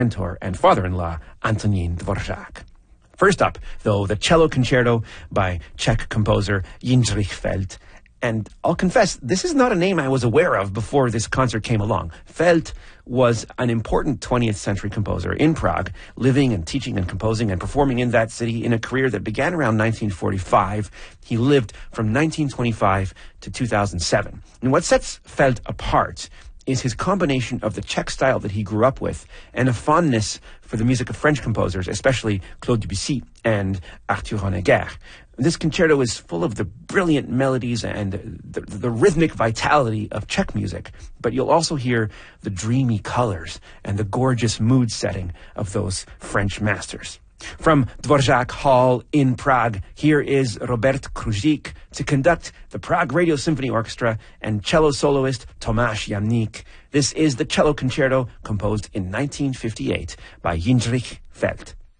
mentor and father-in-law, Antonin Dvorak. First up, though, the Cello Concerto by Czech composer Jindřich Feld. And I'll confess, this is not a name I was aware of before this concert came along. Feld was an important 20th century composer in Prague, living and teaching and composing and performing in that city in a career that began around 1945. He lived from 1925 to 2007. And what sets Feld apart is his combination of the Czech style that he grew up with and a fondness for the music of French composers, especially Claude Debussy and Arthur Honegger. This concerto is full of the brilliant melodies and the rhythmic vitality of Czech music, but you'll also hear the dreamy colors and the gorgeous mood setting of those French masters. From Dvorak Hall in Prague, here is Robert Kružík to conduct the Prague Radio Symphony Orchestra and cello soloist Tomáš Jamník. This is the Cello Concerto composed in 1958 by Jindřich Feld.